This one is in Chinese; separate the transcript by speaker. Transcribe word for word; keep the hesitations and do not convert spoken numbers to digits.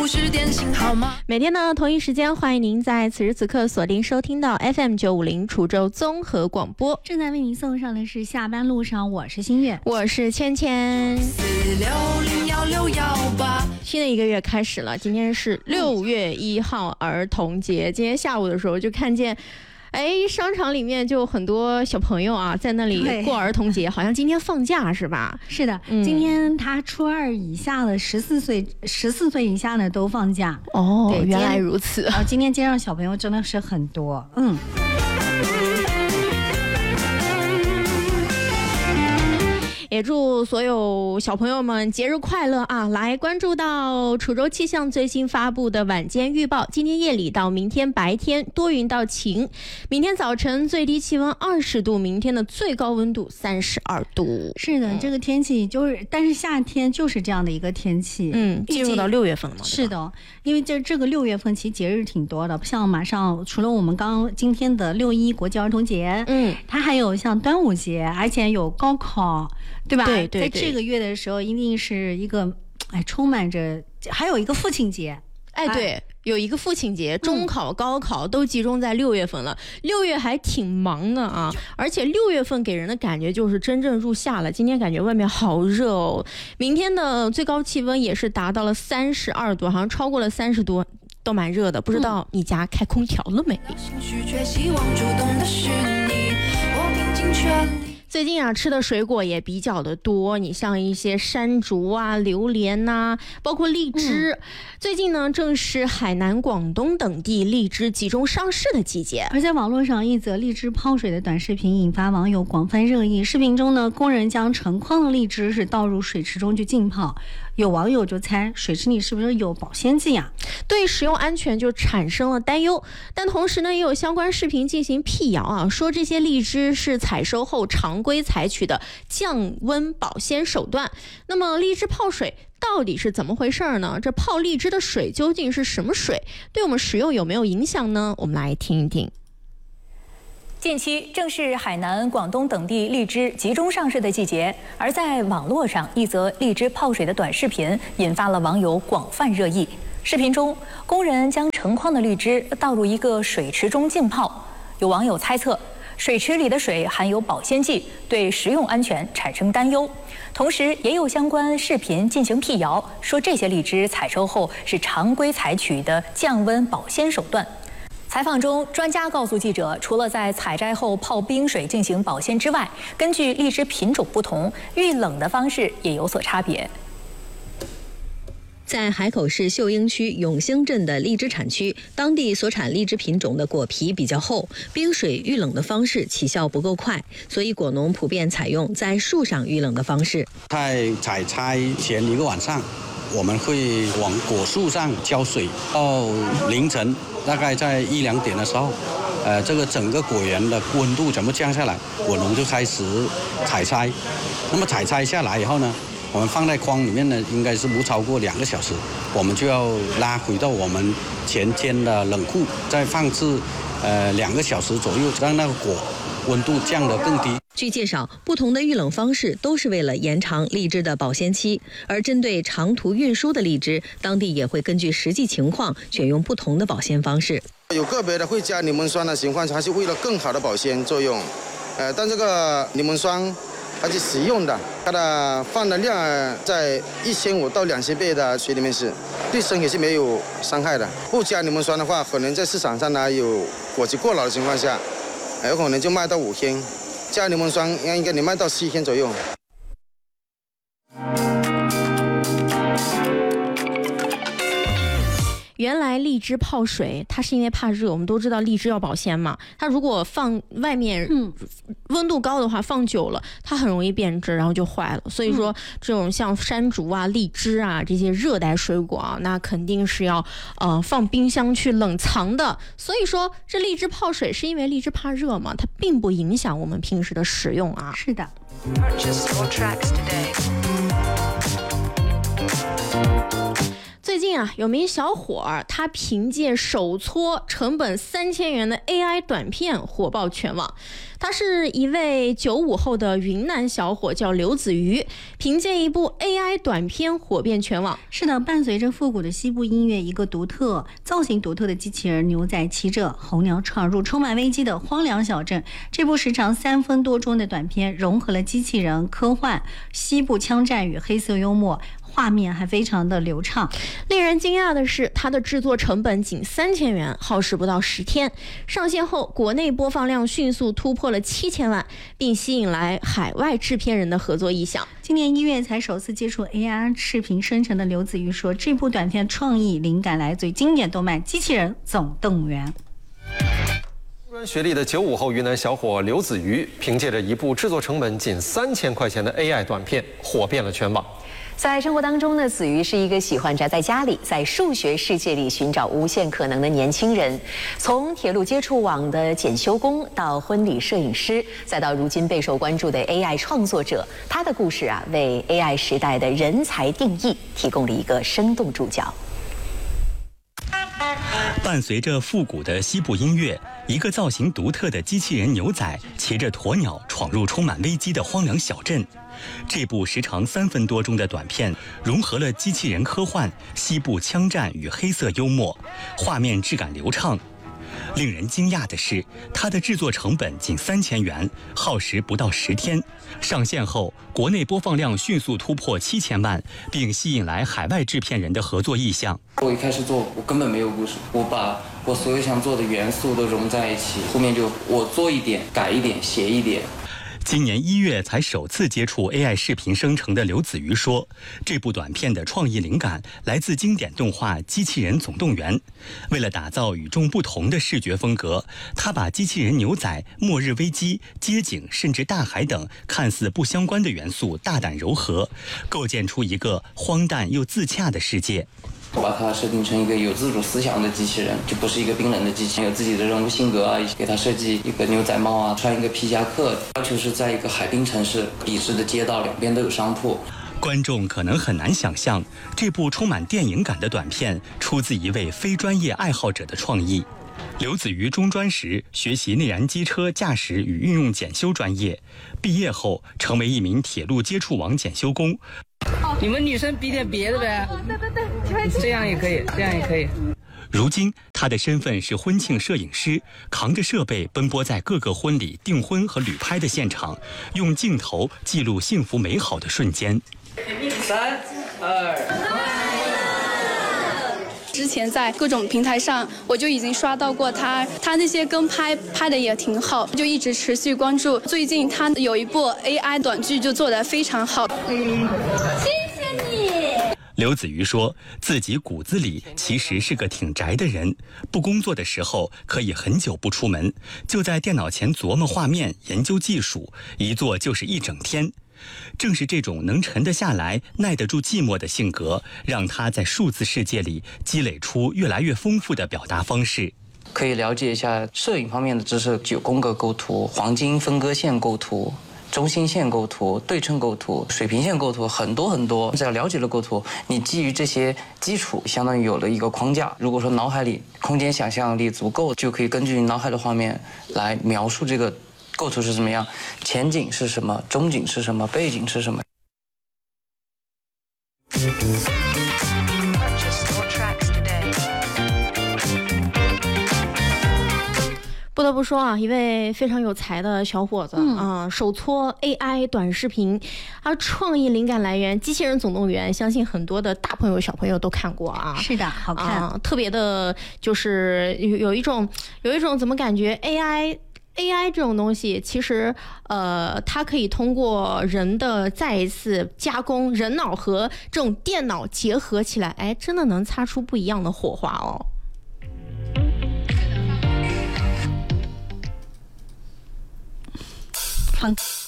Speaker 1: 每天呢同一时间，欢迎您在此时此刻锁定收听到 F M 九五零滁州综合广播。
Speaker 2: 正在为您送上的是下班路上，我是新月，
Speaker 1: 我是芊芊。新的一个月开始了，今天是六月一号儿童节。今天下午的时候就看见哎，商场里面就有很多小朋友啊，在那里过儿童节，好像今天放假是吧？
Speaker 2: 是的，嗯、今天他初二以下的十四岁，十四岁以下的都放假。
Speaker 1: 哦，原来如此。
Speaker 2: 啊，今天街上小朋友真的是很多，嗯。
Speaker 1: 也祝所有小朋友们节日快乐啊！来关注到滁州气象最新发布的晚间预报，今天夜里到明天白天多云到晴，明天早晨最低气温二十度，明天的最高温度三十二度。
Speaker 2: 是的，这个天气就是，但是夏天就是这样的一个天气。
Speaker 1: 嗯，进入到六月份了嘛？
Speaker 2: 是的，因为这这个六月份其实节日挺多的，像马上除了我们刚今天的六一国际儿童节，嗯，它还有像端午节，而且有高考。对吧？
Speaker 1: 对对对，
Speaker 2: 在这个月的时候，一定是一个哎，充满着，还有一个父亲节，
Speaker 1: 哎，对，哎、有一个父亲节，中考、高考都集中在六月份了。六月还挺忙的啊，而且六月份给人的感觉就是真正入夏了。今天感觉外面好热哦，明天的最高气温也是达到了三十二度，好像超过了三十度。都蛮热的，不知道你家开空调了没？最近啊，吃的水果也比较的多，你像一些山竹啊、榴莲呐、啊，包括荔枝。嗯、最近呢，正是海南、广东等地荔枝集中上市的季节。
Speaker 2: 而在网络上，一则荔枝泡水的短视频引发网友广泛热议。视频中呢，工人将成筐的荔枝是倒入水池中去浸泡，有网友就猜水池里是不是有保鲜剂啊？
Speaker 1: 对食用安全就产生了担忧。但同时呢，也有相关视频进行辟谣啊，说这些荔枝是采收后常规采取的降温保鲜手段。那么荔枝泡水到底是怎么回事呢？这泡荔枝的水究竟是什么水？对我们食用有没有影响呢？我们来听一听。
Speaker 3: 近期正是海南、广东等地荔枝集中上市的季节，而在网络上，一则荔枝泡水的短视频引发了网友广泛热议。视频中，工人将成筐的荔枝倒入一个水池中浸泡，有网友猜测水池里的水含有保鲜剂，对食用安全产生担忧。同时，也有相关视频进行辟谣，说这些荔枝采收后是常规采取的降温保鲜手段。采访中，专家告诉记者，除了在采摘后泡冰水进行保鲜之外，根据荔枝品种不同，遇冷的方式也有所差别。
Speaker 4: 在海口市秀英区永兴镇的荔枝产区，当地所产荔枝品种的果皮比较厚，冰水遇冷的方式起效不够快，所以果农普遍采用在树上遇冷的方式。
Speaker 5: 在采摘前一个晚上，我们会往果树上浇水，到凌晨大概在一两点的时候，呃，这个整个果园的温度全部降下来，果农就开始采摘。那么采摘下来以后呢，我们放在筐里面呢，应该是不超过两个小时，我们就要拉回到我们前间的冷库，再放置呃两个小时左右，让那个果温度降得更低。
Speaker 4: 据介绍，不同的遇冷方式都是为了延长荔枝的保鲜期，而针对长途运输的荔枝，当地也会根据实际情况选用不同的保鲜方式。
Speaker 6: 有个别的会加柠檬酸的情况，它是为了更好的保鲜作用。呃，但这个柠檬酸它是食用的，它的放的量在一千五到两千倍的水里面是，对身体是没有伤害的。不加柠檬酸的话，可能在市场上呢有果期过老的情况下，有可能就卖到五天。加柠檬酸应该能卖到七天左右。
Speaker 1: 原来荔枝泡水，它是因为怕热。我们都知道荔枝要保鲜嘛，它如果放外面，嗯，温度高的话，放久了它很容易变质，然后就坏了。所以说，这种像山竹啊、荔枝啊这些热带水果啊，那肯定是要呃放冰箱去冷藏的。所以说，这荔枝泡水是因为荔枝怕热嘛，它并不影响我们平时的食用啊。
Speaker 2: 是的。
Speaker 1: 最最近啊，有名小伙儿，他凭借手搓成本三千元的 A I 短片火爆全网。他是一位九五后的云南小伙，叫刘子瑜，凭借一部 A I 短片火遍全网。
Speaker 2: 是的，伴随着复古的西部音乐，一个独特造型独特的机器人牛仔骑着候鸟闯入充满危机的荒凉小镇。这部时长三分多钟的短片融合了机器人、科幻、西部枪战与黑色幽默，画面还非常的流畅。
Speaker 1: 令人惊讶的是，它的制作成本仅三千元，耗时不到十天。上线后，国内播放量迅速突破了七千万，并吸引来海外制片人的合作意向。
Speaker 2: 今年一月才首次接触 A I 视频生成的刘子瑜说，这部短片创意灵感来自于经典动漫《机器人总动员》。
Speaker 7: 中专学历的九五后云南小伙刘子瑜，凭借着一部制作成本仅三千块钱的 A I 短片，火遍了全网。
Speaker 8: 在生活当中呢，子瑜是一个喜欢宅在家里，在数学世界里寻找无限可能的年轻人。从铁路接触网的检修工到婚礼摄影师，再到如今备受关注的 A I 创作者，他的故事啊，为 A I 时代的人才定义提供了一个生动注脚。
Speaker 9: 伴随着复古的西部音乐，一个造型独特的机器人牛仔骑着鸵鸟闯入充满危机的荒凉小镇。这部时长三分多钟的短片融合了机器人科幻、西部枪战与黑色幽默，画面质感流畅。令人惊讶的是，它的制作成本仅三千元，耗时不到十天。上线后，国内播放量迅速突破七千万，并吸引来海外制片人的合作意向。
Speaker 10: 我一开始做，我根本没有故事，我把我所有想做的元素都融在一起，后面就我做一点，改一点，写一点。
Speaker 9: 今年一月才首次接触 A I 视频生成的刘子瑜说，这部短片的创意灵感来自经典动画《机器人总动员》。为了打造与众不同的视觉风格，他把机器人牛仔、末日危机、街景甚至大海等看似不相关的元素大胆糅合，构建出一个荒诞又自洽的世界。
Speaker 10: 我把它设定成一个有自主思想的机器人，就不是一个冰冷的机器人，有自己的人物性格啊，给它设计一个牛仔帽啊，穿一个皮夹克，要求是在一个海滨城市，笔直的街道两边都有商铺。
Speaker 9: 观众可能很难想象，这部充满电影感的短片出自一位非专业爱好者的创意。刘子瑜中专时学习内燃机车驾驶与运用检修专业，毕业后成为一名铁路接触网检修工。
Speaker 11: 你们女生比点别的呗，对对对，这样也可以，这样也可以。
Speaker 9: 如今，他的身份是婚庆摄影师，扛着设备奔波在各个婚礼订婚和旅拍的现场，用镜头记录幸福美好的瞬间。
Speaker 11: 三二。
Speaker 12: 之前在各种平台上，我就已经刷到过他，他那些跟拍拍的也挺好，就一直持续关注。最近他有一部 A I 短剧就做得非常好。
Speaker 9: 谢谢你。刘子瑜说，自己骨子里其实是个挺宅的人，不工作的时候可以很久不出门，就在电脑前琢磨画面、研究技术，一做就是一整天。正是这种能沉得下来、耐得住寂寞的性格，让他在数字世界里积累出越来越丰富的表达方式。
Speaker 10: 可以了解一下摄影方面的知识，九宫格构图、黄金分割线构图、中心线构图、对称构图、水平线构图，很多很多。只要了解了构图，你基于这些基础，相当于有了一个框架。如果说脑海里空间想象力足够，就可以根据脑海的画面来描述这个构图是怎么样，前景是什么，中景是什么，背景是什么。
Speaker 1: 不得不说啊，一位非常有才的小伙子啊、嗯呃，手搓 A I 短视频，而创意灵感来源《机器人总动员》，相信很多的大朋友小朋友都看过啊。
Speaker 2: 是的，好看，
Speaker 1: 呃、特别的，就是有有一种有一种怎么感觉 A I。A I 这种东西，其实，呃，它可以通过人的再一次加工，人脑和这种电脑结合起来，哎，真的能擦出不一样的火花哦。
Speaker 2: 好。